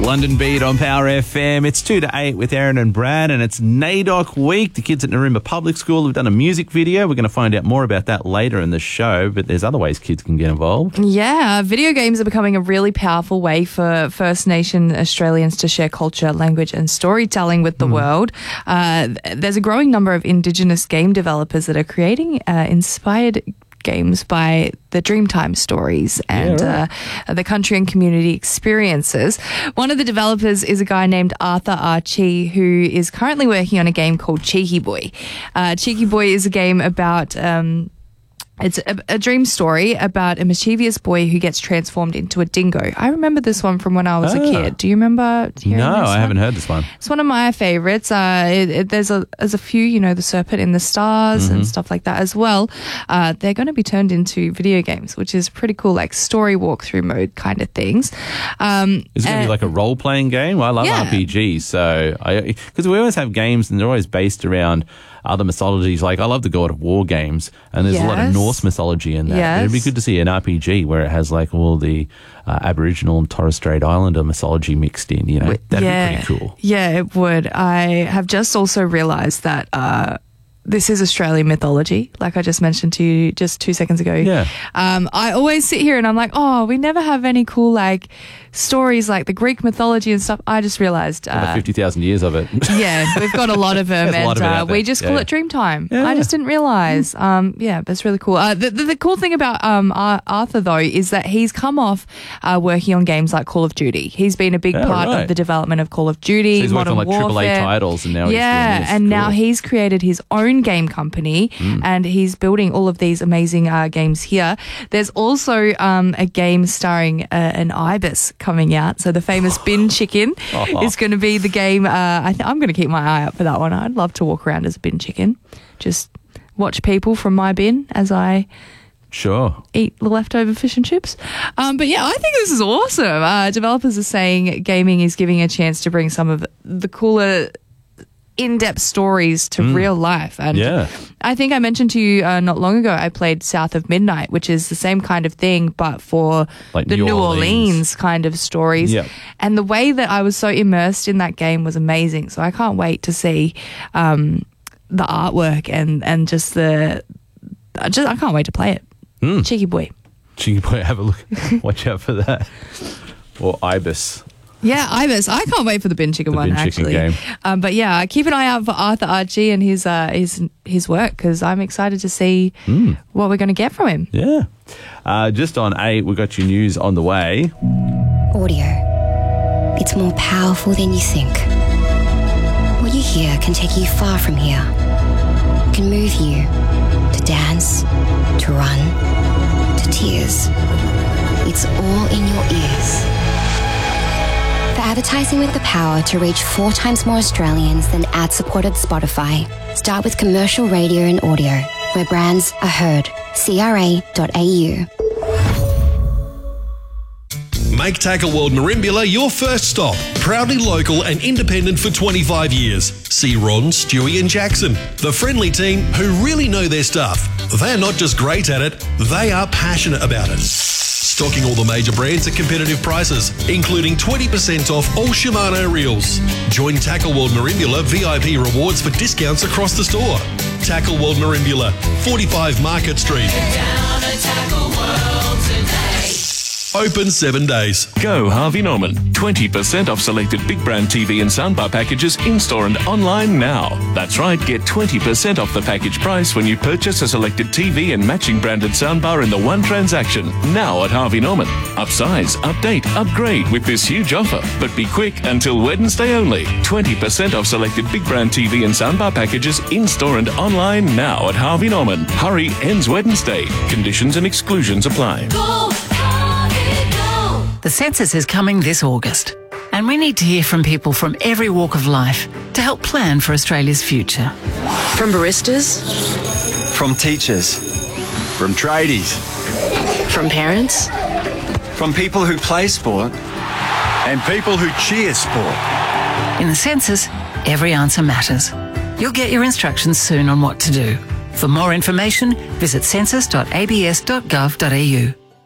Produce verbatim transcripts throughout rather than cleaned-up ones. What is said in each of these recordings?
London Beat on Power F M. It's two to eight with Aaron and Brad, and it's NAIDOC week. The kids at Naroomba Public School have done a music video. We're going to find out more about that later in the show, but there's other ways kids can get involved. Yeah, video games are becoming a really powerful way for First Nation Australians to share culture, language and storytelling with the mm. world. Uh, there's a growing number of Indigenous game developers that are creating uh, inspired games by the Dreamtime stories and yeah, right. uh, the country and community experiences. One of the developers is a guy named Arthur Archie, who is currently working on a game called Cheeky Boy. Uh, Cheeky Boy is a game about... Um, It's a, a dream story about a mischievous boy who gets transformed into a dingo. I remember this one from when I was ah. a kid. Do you remember hearing No, this I one? haven't heard this one. It's one of my favorites. Uh, it, it, there's a there's a few, you know, the serpent in the stars mm-hmm. and stuff like that as well. Uh, they're going to be turned into video games, which is pretty cool, like story walkthrough mode kind of things. Um, is it going to be like a role playing game? Well, I love yeah. R P Gs, so I because we always have games and they're always based around other mythologies. Like I love the God of War games, and there's yes. a lot of Norse mythology in that. Yes. It'd be good to see an R P G where it has like all the uh, Aboriginal and Torres Strait Islander mythology mixed in. You know, that'd yeah. be pretty cool. Yeah, it would. I have just also realised that uh, this is Australian mythology, like I just mentioned to you just two seconds ago. Yeah. Um, I always sit here and I'm like, oh, we never have any cool like stories like the Greek mythology and stuff. I just realised uh, fifty thousand years of it. Yeah, we've got a lot of them, and lot of uh, we just yeah. call it Dreamtime. Yeah. I just didn't realise. Um, yeah, that's really cool. Uh, the, the, the cool thing about um, Arthur, though, is that he's come off uh, working on games like Call of Duty. He's been a big oh, part right. of the development of Call of Duty, so he's Modern worked on like Warfare. triple A titles, and now yeah, he's doing this. and cool. now he's created his own game company, mm. and he's building all of these amazing uh, games here. There's also um, a game starring uh, an ibis coming out, so the famous bin chicken oh. is going to be the game. Uh, I th- I'm going to keep my eye out for that one. I'd love to walk around as a bin chicken, just watch people from my bin as I sure eat the leftover fish and chips. Um, but yeah, I think this is awesome. Uh, developers are saying gaming is giving a chance to bring some of the cooler in-depth stories to mm. real life. And yeah. I think I mentioned to you uh, not long ago, I played South of Midnight, which is the same kind of thing, but for like the New, New Orleans. Orleans kind of stories. Yep. And the way that I was so immersed in that game was amazing. So I can't wait to see um, the artwork and, and just the... I, just, I can't wait to play it. Mm. Cheeky Boy. Cheeky Boy, have a look. Watch out for that. Or Ibis. Yeah, Ibis. I can't wait for the bin chicken the one, bin actually. Chicken game. Um, but yeah, keep an eye out for Arthur Archie and his uh, his his work, because I'm excited to see mm. what we're going to get from him. Yeah. Uh, just on eight, we got your news on the way. Audio. It's more powerful than you think. What you hear can take you far from here. It can move you to dance, to run, to tears. It's all in your ears. For advertising with the power to reach four times more Australians than ad-supported Spotify, start with commercial radio and audio, where brands are heard. C R A dot A U. Make Tackle World Merimbula your first stop. Proudly local and independent for twenty-five years. See Ron, Stewie and Jackson, the friendly team who really know their stuff. They're not just great at it, they are passionate about it. Stocking all the major brands at competitive prices, including twenty percent off all Shimano reels. Join Tackle World Merimbula V I P rewards for discounts across the store. Tackle World Merimbula, forty-five Market Street. Get down to Tackle World today. Open seven days. Go Harvey Norman. twenty percent off selected big brand T V and soundbar packages in-store and online now. That's right, get twenty percent off the package price when you purchase a selected T V and matching branded soundbar in the one transaction. Now at Harvey Norman. Upsize, update, upgrade with this huge offer. But be quick, until Wednesday only. twenty percent off selected big brand T V and soundbar packages in-store and online now at Harvey Norman. Hurry, ends Wednesday. Conditions and exclusions apply. Go! The census is coming this August, and we need to hear from people from every walk of life to help plan for Australia's future. From baristas, from teachers, from tradies, from parents, from people who play sport, and people who cheer sport. In the census, every answer matters. You'll get your instructions soon on what to do. For more information, visit census dot a b s dot gov dot a u.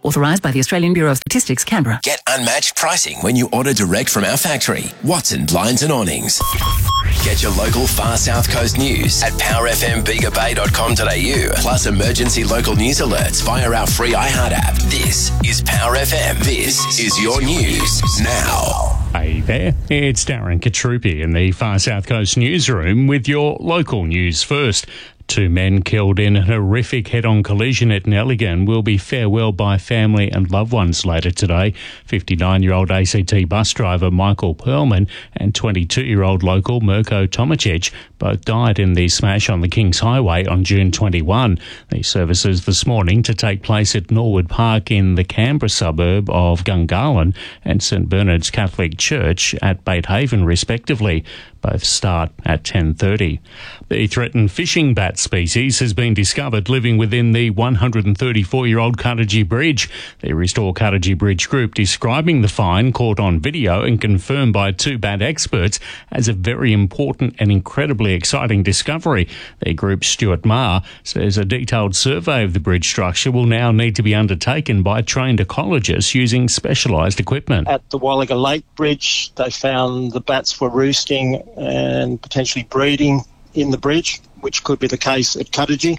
Authorised by the Australian Bureau of Statistics, Canberra. Get unmatched pricing when you order direct from our factory. Watson Blinds and Awnings. Get your local Far South Coast news at power f m bega bay dot com dot a u, plus emergency local news alerts via our free iHeart app. This is Power F M. This is your news now. Hey there, it's Darren Katrupi in the Far South Coast newsroom with your local news first. Two men killed in a horrific head-on collision at Nelligan will be farewelled by family and loved ones later today. fifty-nine-year-old A C T bus driver Michael Perlman and twenty-two-year-old local Mirko Tomacic both died in the smash on the Kings Highway on June twenty-first. The services this morning to take place at Norwood Park in the Canberra suburb of Gungahlin and St Bernard's Catholic Church at Bait Haven, respectively. Both start at ten thirty. The threatened fishing bat species has been discovered living within the one hundred thirty-four-year-old Cuttagee Bridge. The Restore Cuttagee Bridge group describing the find caught on video and confirmed by two bat experts as a very important and incredibly exciting discovery. The group's Stuart Marr says a detailed survey of the bridge structure will now need to be undertaken by trained ecologists using specialised equipment. At the Wallaga Lake Bridge, they found the bats were roosting and potentially breeding in the bridge, which could be the case at Cuttagee.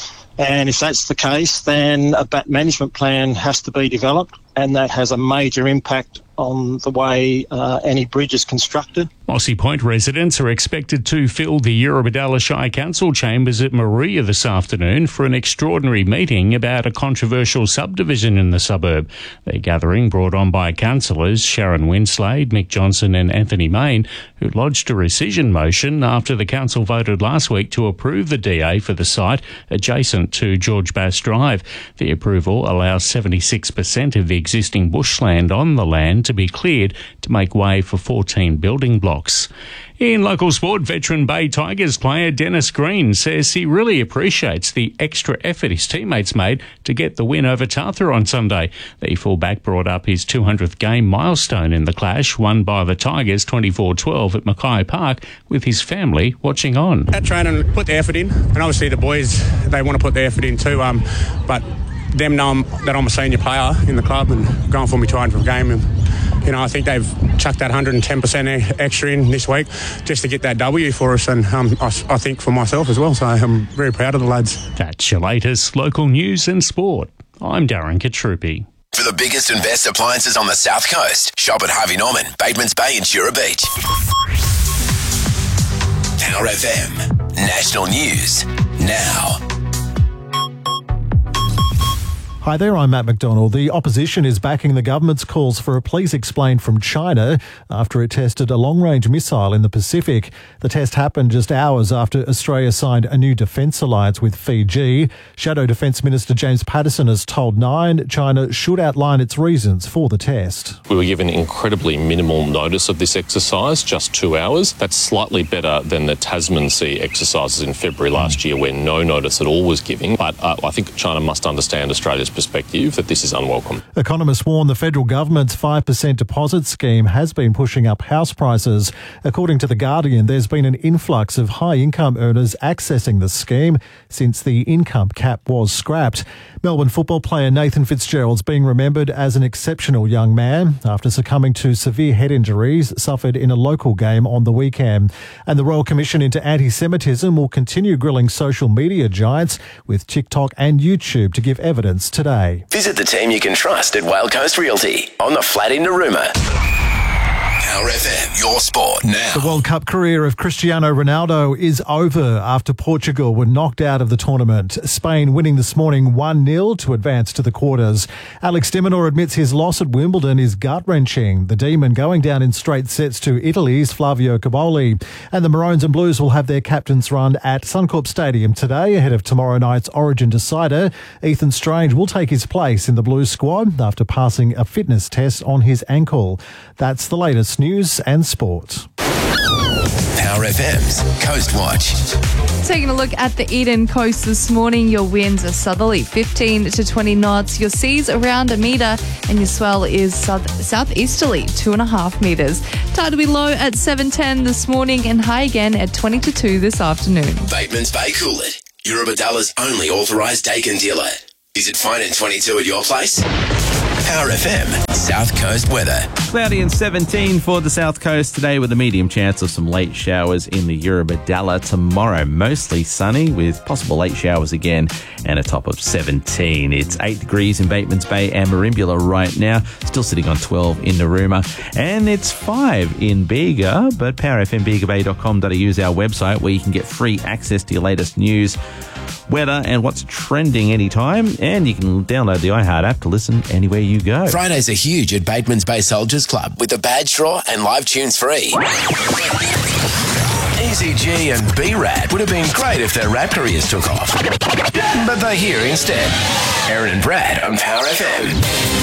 And if that's the case, then a bat management plan has to be developed, and that has a major impact on the way uh, any bridge is constructed. Mossy Point residents are expected to fill the Eurobodalla Shire Council chambers at Maria this afternoon for an extraordinary meeting about a controversial subdivision in the suburb. The gathering, brought on by councillors Sharon Winslade, Mick Johnson and Anthony Main, who lodged a rescission motion after the council voted last week to approve the D A for the site adjacent to George Bass Drive. The approval allows seventy-six percent of the existing bushland on the land to be cleared to make way for fourteen building blocks. In local sport, veteran Bay Tigers player Dennis Green says he really appreciates the extra effort his teammates made to get the win over Tartha on Sunday. The fullback brought up his two hundredth game milestone in the clash, won by the Tigers twenty-four twelve at Mackay Park, with his family watching on. At training, put the effort in, and obviously the boys, they want to put the effort in too, um, but them know I'm, that I'm a senior player in the club and going for me two hundredth game, and you know, I think they've chucked that one hundred ten percent extra in this week just to get that W for us, and um, I, I think for myself as well, so I'm very proud of the lads. That's your latest local news and sport. I'm Darren Katrupi. For the biggest and best appliances on the South Coast, shop at Harvey Norman, Batemans Bay and Shura Beach. Power F M, national news now. Hi there, I'm Matt McDonald. The opposition is backing the government's calls for a please explain from China after it tested a long-range missile in the Pacific. The test happened just hours after Australia signed a new defence alliance with Fiji. Shadow Defence Minister James Patterson has told Nine China should outline its reasons for the test. We were given incredibly minimal notice of this exercise, just two hours. That's slightly better than the Tasman Sea exercises in February last year, where no notice at all was given. But uh, I think China must understand Australia's perspective that this is unwelcome. Economists warn the federal government's five percent deposit scheme has been pushing up house prices. According to The Guardian, there's been an influx of high-income earners accessing the scheme since the income cap was scrapped. Melbourne football player Nathan Fitzgerald's being remembered as an exceptional young man after succumbing to severe head injuries suffered in a local game on the weekend. And the Royal Commission into Anti-Semitism will continue grilling social media giants with TikTok and YouTube to give evidence today. Visit the team you can trust at Whale Coast Realty on the flat in Narooma. Power F M, your sport now. The World Cup career of Cristiano Ronaldo is over after Portugal were knocked out of the tournament. Spain winning this morning one nil to advance to the quarters. Alex de Minaur admits his loss at Wimbledon is gut-wrenching. The Demon going down in straight sets to Italy's Flavio Cobolli. And the Maroons and Blues will have their captain's run at Suncorp Stadium today ahead of tomorrow night's Origin decider. Ethan Strange will take his place in the Blues squad after passing a fitness test on his ankle. That's the latest news and sport. Power F M's Coast Watch. Taking a look at the Eden Coast this morning, your winds are southerly, fifteen to twenty knots. Your sea's around a metre, and your swell is south- southeasterly, two and a half metres. Tide will be low at seven ten this morning and high again at twenty to two this afternoon. Batemans Bay Coolid, Eurobodalla's only authorised Dakin dealer. Is it fine in twenty-two at your place? Power F M, South Coast weather. Cloudy and seventeen for the South Coast today with a medium chance of some late showers in the Eurobodalla. Tomorrow, mostly sunny with possible late showers again and a top of seventeen. It's eight degrees in Batemans Bay and Merimbula right now. Still sitting on twelve in Narooma. And it's five in Bega, but power f m bega bay dot com dot a u is our website where you can get free access to your latest news, weather and what's trending anytime, and you can download the iHeart app to listen anywhere you go. Fridays are huge at Batemans Bay Soldiers Club with the badge draw and live tunes free. Easy G and B-Rad would have been great if their rap careers took off, but they're here instead. Aaron and Brad on Power F M.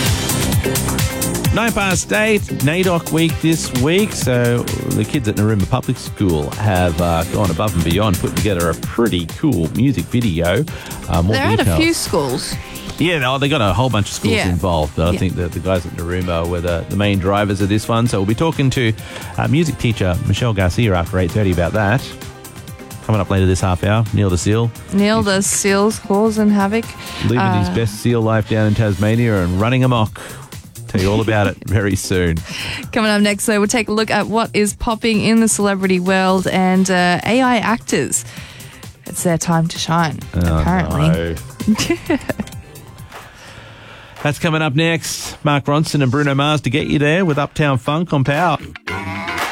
Nine past eight, NAIDOC week this week. So the kids at Narooma Public School have uh, gone above and beyond, put together a pretty cool music video. Uh, more They're details. at a few schools. Yeah, no, they got a whole bunch of schools Yeah. involved, but I Yeah. think that the guys at Narooma were the, the main drivers of this one. So we'll be talking to uh, music teacher Michelle Garcia after eight thirty about that. Coming up later this half hour, Neil the Seal. Neil the Seals causing havoc. Living Uh, his best seal life down in Tasmania and running amok. Tell you all about it very soon. Coming up next, though, we'll take a look at what is popping in the celebrity world and uh, A I actors. It's their time to shine, Oh, apparently. no. That's coming up next. Mark Ronson and Bruno Mars to get you there with Uptown Funk on Power.